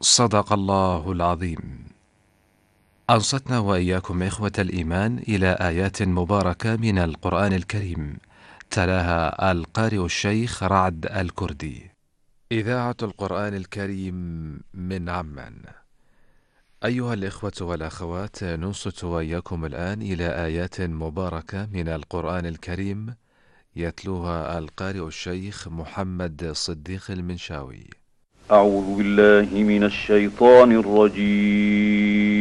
صدق الله العظيم. أنصتنا وإياكم إخوة الإيمان إلى آيات مباركة من القرآن الكريم، تلاها القارئ الشيخ رعد الكردي. إذاعة القرآن الكريم من عمان. أيها الإخوة والأخوات، ننصت وإياكم الآن إلى آيات مباركة من القرآن الكريم، يتلوها القارئ الشيخ محمد صديق المنشاوي. أعوذ بالله من الشيطان الرجيم.